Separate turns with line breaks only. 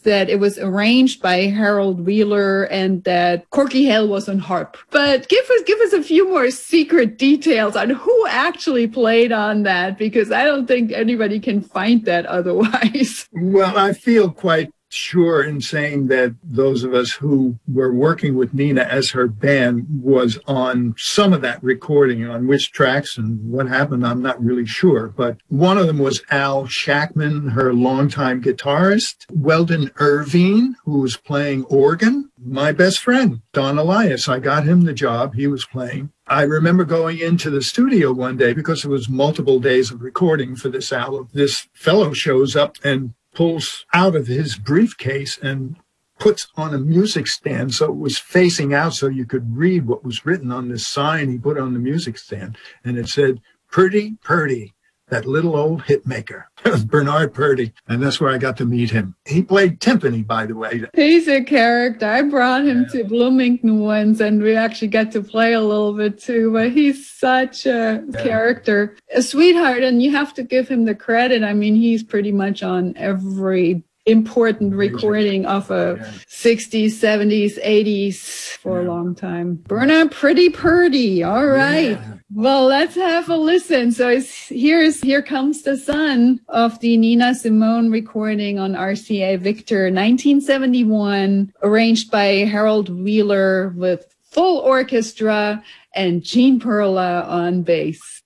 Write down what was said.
that it was arranged by Harold Wheeler and that Corky Hale was on harp. But give us a few more secret details on who actually played on that, because I don't think anybody can find that otherwise.
Well, I feel quite sure in saying that those of us who were working with Nina as her band was on some of that recording. On which tracks and what happened, I'm not really sure. But one of them was Al Shackman, her longtime guitarist, Weldon Irvine, who was playing organ, my best friend, Don Elias. I got him the job. He was playing. I remember going into the studio one day because it was multiple days of recording for this album. This fellow shows up and pulls out of his briefcase and puts on a music stand so it was facing out so you could read what was written on this sign he put on the music stand. And it said, "Purdy, Purdy, that little old hit maker." Bernard Purdy. And that's where I got to meet him. He played timpani, by the way.
He's a character. I brought him to Bloomington once, and we actually got to play a little bit too. But he's such a character, a sweetheart, and you have to give him the credit. I mean, he's pretty much on every important recording of a 60s, 70s, 80s for a long time. Bernard Pretty Purdy. All right. Yeah. Well, let's have a listen. So Here Comes the Sun of the Nina Simone recording on RCA Victor 1971, arranged by Harold Wheeler with full orchestra and Gene Perla on bass.